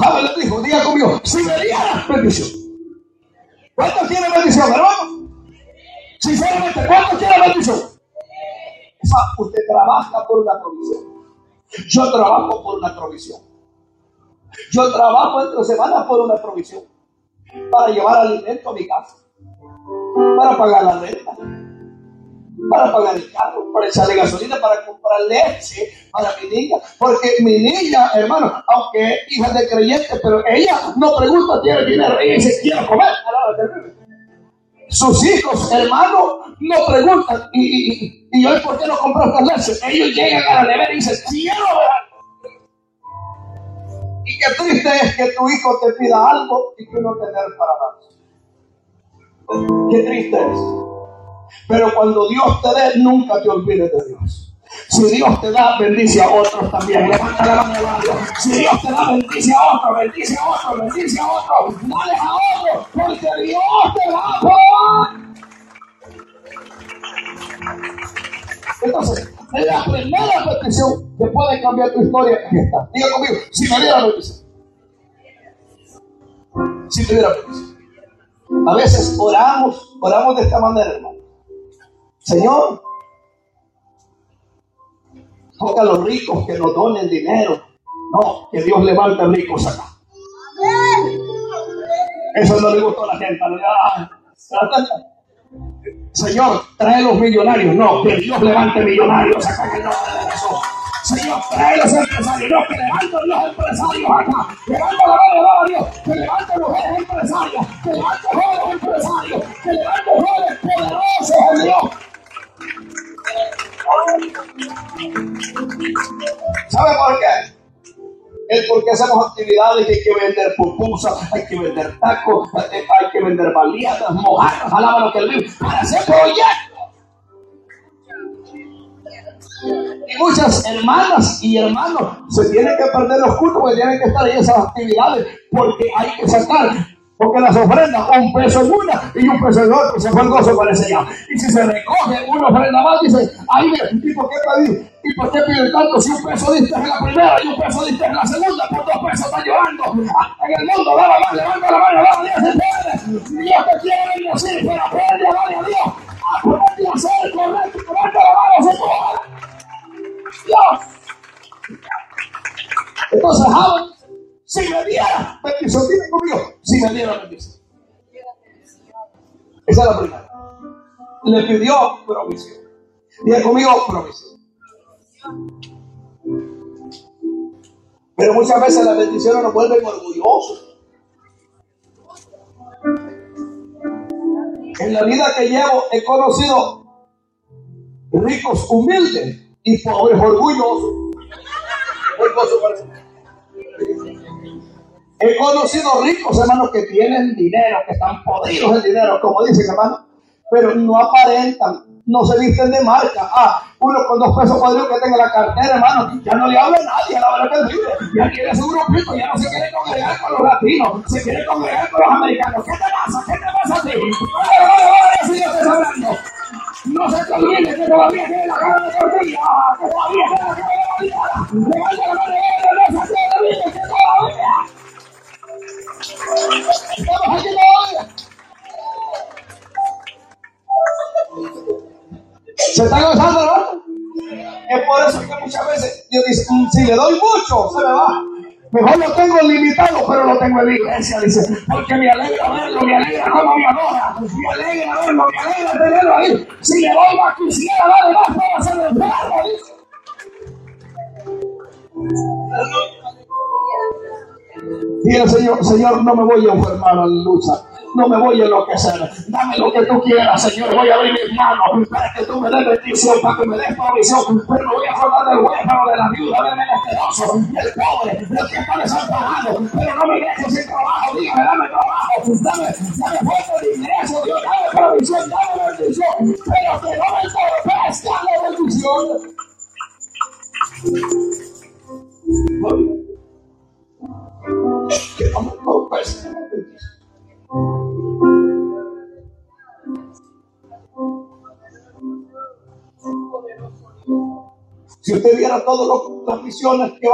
Abraham le dijo, diga conmigo, si me diera bendición. ¿Cuántos quieren bendición, hermano? Sinceramente, ¿cuántos quieren bendición? Usted trabaja por una provisión. Yo trabajo por una provisión. Yo trabajo entre semanas por una provisión. Para llevar alimento a mi casa. Para pagar la renta. Para pagar el carro. Para echarle gasolina. Para comprar leche para mi niña. Porque mi niña, hermano, aunque es hija de creyente, pero ella no pregunta, ¿tiene dinero? Ella dice, quiero comer. Sus hijos, hermano, no preguntan. Y hoy, ¿por qué no compraste leche? Ellos llegan a la nevera y dicen, quiero ver. Y qué triste es que tu hijo te pida algo y tú no tener para dar. Qué triste es. Pero cuando Dios te dé, nunca te olvides de Dios. Si Dios te da, bendice a otros también. Levanta la mano a Dios. Si Dios te da, bendice a otros, bendice a otros, bendice a otros. Dale a otros, porque Dios te va a probar. Entonces, la primera petición que puede cambiar tu historia es esta. Diga conmigo, si me diera bendición. Si me diera bendición. A veces oramos de esta manera, hermano. Señor, toca a los ricos que nos donen dinero. No, que Dios levante ricos acá. Eso no le gustó a la gente. Señor, trae los millonarios. No, que Dios levante millonarios acá. Que no, Señor, trae los empresarios. No, que levante los empresarios acá. Levanta la mano a Dios. Que levante mujeres empresarias. Que levante jóvenes empresarios. Que levante jóvenes poderosos en Dios. ¿Sabe por qué? Es porque hacemos actividades que hay que vender pupusas, hay que vender tacos, hay que vender baleadas, mojarras, alaba lo que el libro, para hacer proyectos. Y muchas hermanas y hermanos se tienen que perder los cultos porque tienen que estar en esas actividades porque hay que sacar. Porque las ofrendas, un peso en una y un peso en otra, se fue el gozo para ese ya. Y si se recoge una ofrenda más, dice, ay, ¿y por qué pedí? ¿Y por qué pide tanto si un peso diste en la primera y un peso diste en la segunda? Por 2 pesos está llorando. En el mundo, dale más, levanta la mano, dale a Dios, se puede. Dios te quiere bendecir, pero aprende a darle a Dios. Aprende a hacer correcto, levanta la mano, se puede. Dios. Entonces, si me diera bendición, dime conmigo, si me diera bendición. Esa es la primera. Le pidió provisión. Diga conmigo, provisión. Pero muchas veces las bendiciones nos vuelven orgullosos. En la vida que llevo he conocido ricos humildes y pobres orgullosos. He conocido ricos, hermanos, que tienen dinero, que están podridos en dinero, como dicen, hermano, pero no aparentan, no se visten de marca. Uno con 2 pesos podridos que tenga la cartera, hermano, ya no le habla a nadie, a la verdad que él vive. Ya quiere su grupito, ya no se quiere congregar con los latinos, se quiere congregar con los americanos. ¿Qué te pasa? ¿Qué te pasa a ti? Ahora sí yo estoy hablando. No se te olvide que todavía tiene la cara de tortilla, que todavía tiene la cara de baleada. Levanta la mano y no se te olvide que todavía. Estamos aquí todavía. ¿Se está gozando, no? Es por eso que muchas veces Dios dice, si le doy mucho, se me va. Mejor lo tengo limitado, pero lo tengo en la iglesia, dice, porque me alegra verlo, me alegra cómo me adora, me alegra verlo, me alegra tenerlo ahí. Si le doy más, quisiera darle más para hacer el perro, dice. Dile al Señor, no me voy a enfermar a la lucha. No me voy a enloquecer. Dame lo que tú quieras, Señor. Voy a abrir mis manos para que tú me des bendición, para que me des provisión. Pero me voy a acordar del huérfano, de la viuda, del menesteroso, del pobre, del que está desamparado. Pero no me dejes sin trabajo. Dígame, dame trabajo. Dame fuerte de ingreso. Dios, dame provisión, dame bendición. Pero que no me entorpezca la bendición. Que no me entorpezca la bendición. Si usted viera todas las misiones que